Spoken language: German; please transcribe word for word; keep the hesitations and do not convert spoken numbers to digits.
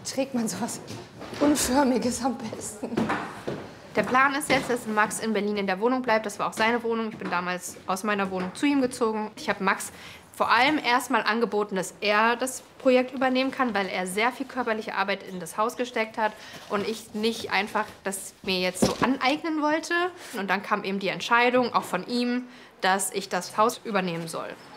trägt man sowas Unförmiges am besten? Der Plan ist jetzt, dass Max in Berlin in der Wohnung bleibt. Das war auch seine Wohnung. Ich bin damals aus meiner Wohnung zu ihm gezogen. Ich habe Max vor allem erstmal angeboten, dass er das Projekt übernehmen kann, weil er sehr viel körperliche Arbeit in das Haus gesteckt hat und ich nicht einfach das mir jetzt so aneignen wollte. Und dann kam eben die Entscheidung, auch von ihm, dass ich das Haus übernehmen soll.